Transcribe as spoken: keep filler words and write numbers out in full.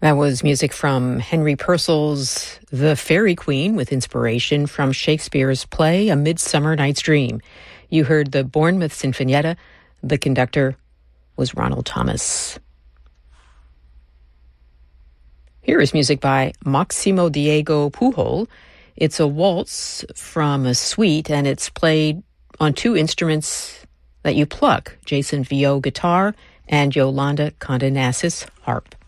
That was music from Henry Purcell's The Fairy Queen with inspiration from Shakespeare's play A Midsummer Night's Dream. You heard the Bournemouth Sinfonietta. The conductor was Ronald Thomas. Here is music by Maximo Diego Pujol. It's a waltz from a suite, and it's played on two instruments that you pluck, Jason Viau guitar and Yolanda Condenassis harp.